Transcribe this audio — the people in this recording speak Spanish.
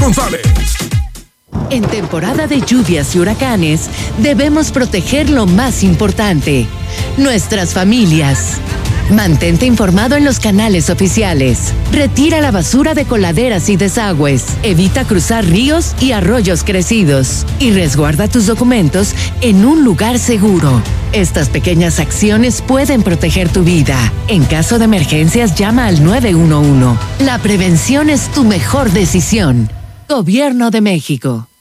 González. En temporada de lluvias y huracanes, debemos proteger lo más importante, nuestras familias. Mantente informado en los canales oficiales. Retira la basura de coladeras y desagües. Evita cruzar ríos y arroyos crecidos. Y resguarda tus documentos en un lugar seguro. Estas pequeñas acciones pueden proteger tu vida. En caso de emergencias, llama al 911. La prevención es tu mejor decisión. Gobierno de México.